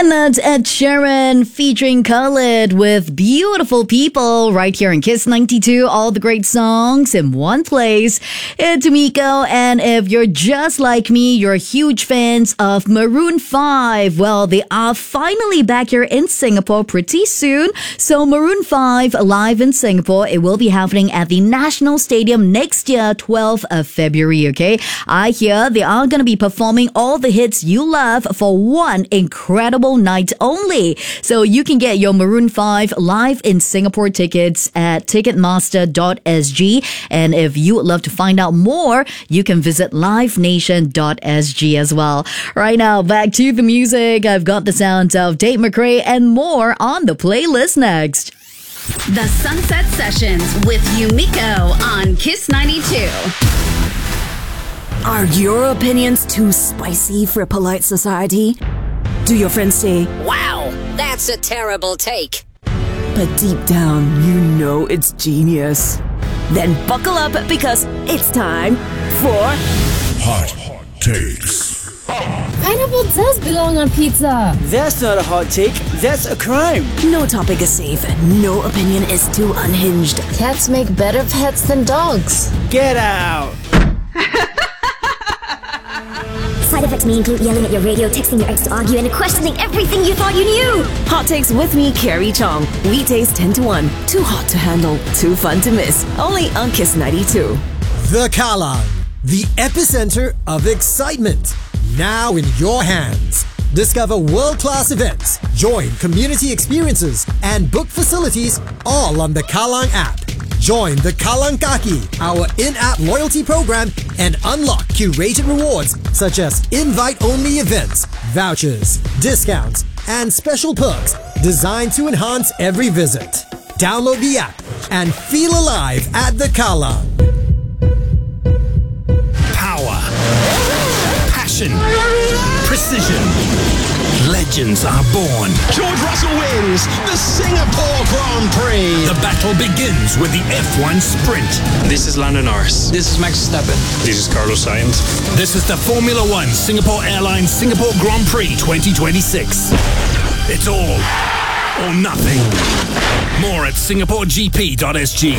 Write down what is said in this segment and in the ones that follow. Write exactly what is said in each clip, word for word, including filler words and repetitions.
And that's Ed Sheeran featuring Khalid with Beautiful People right here in Kiss ninety-two. All the great songs in one place. It's Miko, and if you're just like me, you're huge fans of Maroon five. Well, they are finally back here in Singapore pretty soon. So Maroon five live in Singapore. It will be happening at the National Stadium next year, twelfth of February, okay? I hear they are going to be performing all the hits you love for one incredible night only. So you can get your Maroon five live in Singapore tickets at ticketmaster dot s g. And if you would love to find out more, you can visit live nation dot s g as well. Right now, back to the music. I've got the sounds of Tate McRae and more on the playlist next. The Sunset Sessions with Yumiko on Kiss ninety-two. Are your opinions too spicy for polite society? Do your friends say, "Wow, that's a terrible take"? But deep down, you know it's genius. Then buckle up because it's time for Hot Takes. Pineapple does belong on pizza. That's not a hot take, that's a crime. No topic is safe, no opinion is too unhinged. Cats make better pets than dogs. Get out. Side effects may include yelling at your radio, texting your ex to argue, and questioning everything you thought you knew. Hot Takes with me, Carrie Chong. Weekdays ten to one. Too hot to handle, too fun to miss. Only on Kiss ninety-two. The Kallang, the epicenter of excitement. Now in your hands. Discover world-class events, join community experiences, and book facilities all on the Kallang app. Join the Kallang Kaki, our in-app loyalty program, and unlock curated rewards such as invite-only events, vouchers, discounts, and special perks designed to enhance every visit. Download the app and feel alive at the Kallang. Power. Passion. Precision. Legends are born. George Russell wins the Singapore Grand Prix. The battle begins with the F one Sprint. This is Lando Norris. This is Max Verstappen. This is Carlos Sainz. This is the Formula One Singapore Airlines Singapore Grand Prix twenty twenty-six. It's all or nothing. More at singapore g p dot s g.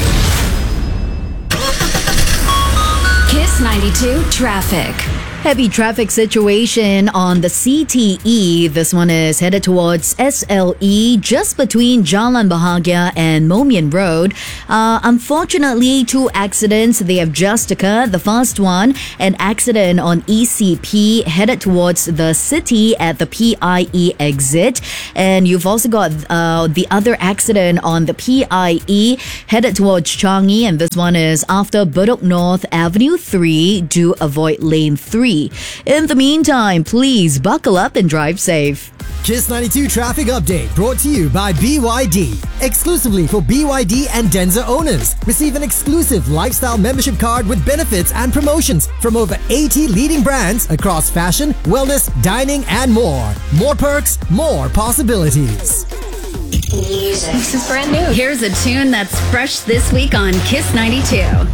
Kiss ninety-two Traffic. Heavy traffic situation on the C T E. This one is headed towards S L E, just between Jalan Bahagia and Momian Road. Uh, unfortunately, two accidents, they have just occurred. The first one, an accident on E C P headed towards the city at the P I E exit. And you've also got uh, the other accident on the P I E headed towards Changi. And this one is after Bedok North Avenue three. Do avoid lane three. In the meantime, please buckle up and drive safe. Kiss ninety-two Traffic Update brought to you by B Y D. Exclusively for B Y D and Denza owners. Receive an exclusive lifestyle membership card with benefits and promotions from over eighty leading brands across fashion, wellness, dining, and more. More perks, more possibilities. Music. This is brand new. Here's a tune that's fresh this week on Kiss ninety-two.